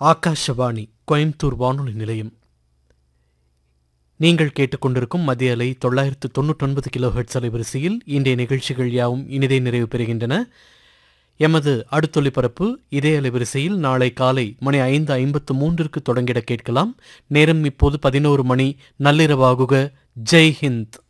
ஆகாஷவாணி கோயம்புத்தூர் வானொலி நிலையம். நீங்கள் கேட்டுக்கொண்டிருக்கும் மத்திய அலை 999 கிலோஹெர்ட்ஸ் அலைவரிசையில் இன்றைய நிகழ்ச்சிகள் யாவும் இனிதே நிறைவு பெறுகின்றன. எமது அடுத்தொலிபரப்பு இதே அலைவரிசையில் நாளை காலை மணி 5:53 தொடங்கிட கேட்கலாம். நேரம் இப்போது 11 மணி. நள்ளிரவாகுக. ஜெய் ஹிந்த்.